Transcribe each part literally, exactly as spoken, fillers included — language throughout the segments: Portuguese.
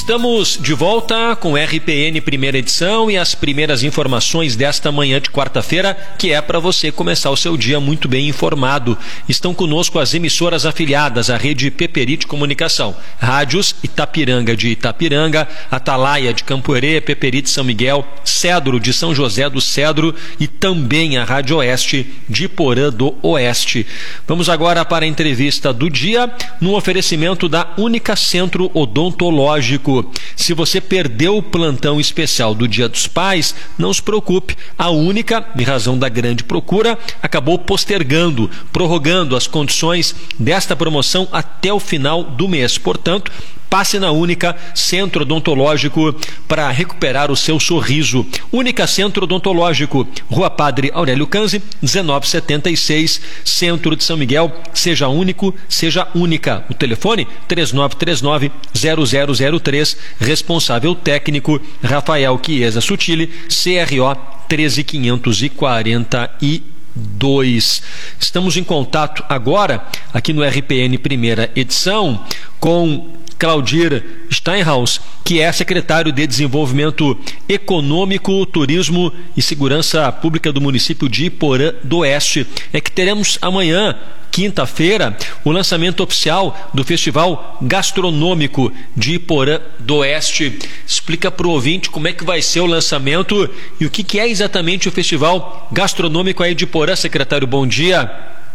Estamos de volta com R P N primeira edição e as primeiras informações desta manhã de quarta-feira, que é para você começar o seu dia muito bem informado. Estão conosco as emissoras afiliadas à rede Peperi de Comunicação, rádios Itapiranga de Itapiranga, Atalaia de Campoerê, Peperi de São Miguel, Cedro de São José do Cedro e também a Rádio Oeste de Porã do Oeste. Vamos agora para a entrevista do dia, no oferecimento da Única Centro Odontológico. Se você perdeu o plantão especial do Dia dos Pais, não se preocupe. A Única, em razão da grande procura, acabou postergando, prorrogando as condições desta promoção até o final do mês. Portanto, passe na Única Centro Odontológico para recuperar o seu sorriso. Única Centro Odontológico, Rua Padre Aurélio Canzi, dezenove setenta e seis, Centro de São Miguel. Seja único, seja única. O telefone três nove três nove, zero zero zero três. Responsável técnico Rafael Chiesa Sutili, C R O treze quinhentos e quarenta e dois. Estamos em contato agora, aqui no R P N primeira edição, com Claudir Steinhaus, que é secretário de Desenvolvimento Econômico, Turismo e Segurança Pública do município de Iporã do Oeste. É que teremos amanhã, quinta-feira, o lançamento oficial do Festival Gastronômico de Iporã do Oeste. Explica para o ouvinte como é que vai ser o lançamento e o que, que é exatamente o Festival Gastronômico aí de Iporã, secretário. Bom dia.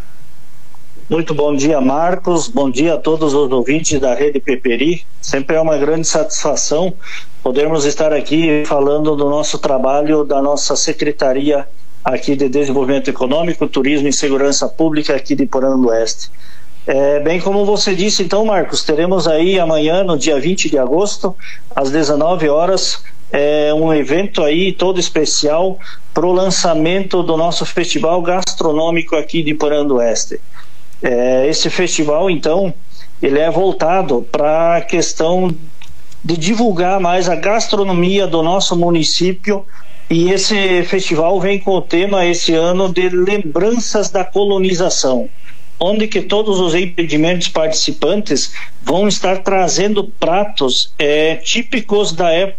Muito bom dia, Marcos. Bom dia a todos os ouvintes da Rede Peperi. Sempre é uma grande satisfação podermos estar aqui falando do nosso trabalho, da nossa Secretaria aqui de Desenvolvimento Econômico, Turismo e Segurança Pública aqui de Iporã do Oeste. É, bem como você disse, então, Marcos, teremos aí amanhã, no dia vinte de agosto, às dezenove horas, é, um evento aí todo especial para o lançamento do nosso Festival Gastronômico aqui de Iporã do Oeste. É, esse festival, então, ele é voltado para a questão de divulgar mais a gastronomia do nosso município, e esse festival vem com o tema esse ano de Lembranças da Colonização, onde que todos os empreendimentos participantes vão estar trazendo pratos é, típicos da época